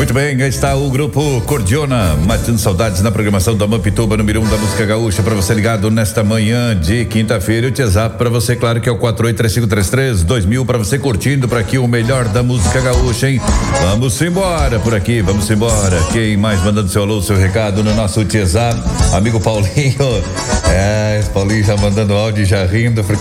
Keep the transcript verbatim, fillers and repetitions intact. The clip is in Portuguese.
Muito bem, aí está o grupo Cordiona, matando saudades na programação da Mampituba, número um da música gaúcha, para você ligado nesta manhã de quinta-feira. O WhatsApp para você, claro, que é o quatro oito três cinco três três dois mil, para você curtindo por aqui o melhor da música gaúcha, hein? Vamos embora por aqui, vamos embora. Quem mais mandando seu alô, seu recado no nosso WhatsApp? Amigo Paulinho. É, Paulinho já mandando áudio, já rindo, porque